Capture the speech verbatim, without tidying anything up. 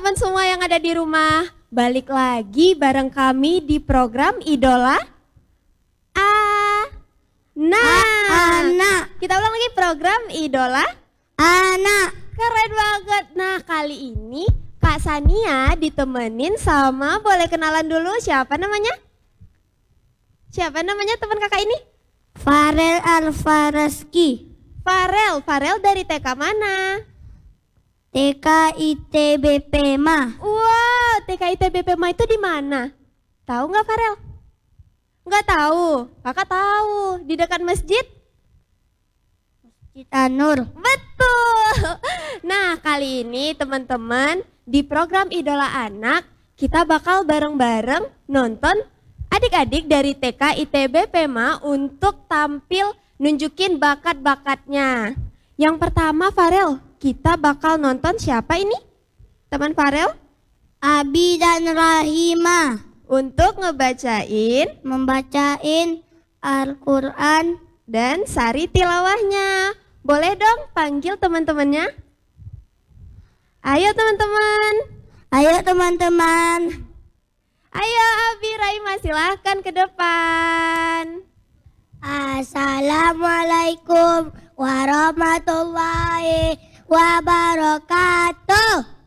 teman-teman semua yang ada di rumah, balik lagi bareng kami di program Idola Anak. Anak. Kita ulang lagi, program Idola Anak. Keren banget. Nah, kali ini Kak Sania ditemenin sama, boleh kenalan dulu siapa namanya? Siapa namanya teman kakak ini? Farel Alfareski. Farel. Farel dari T K mana? T K I T B P M A. Wow, T K I T B P M A itu di mana? Tahu nggak Farel? Nggak tahu. Kakak tahu. Di dekat masjid? Masjid An-Nur. Betul. Nah, kali ini teman-teman di program Idola Anak kita bakal bareng-bareng nonton adik-adik dari T K I T B P M A untuk tampil nunjukin bakat-bakatnya. Yang pertama Farel, kita bakal nonton siapa ini? Teman Farel? Abi dan Rahima. Untuk ngebacain, Membacain Al-Quran. dan sari tilawahnya. Boleh dong panggil teman-temannya? Ayo teman-teman. Ayo teman-teman. Ayo Abi, Rahima, silahkan ke depan. Assalamualaikum warahmatullahi wabarakatuh.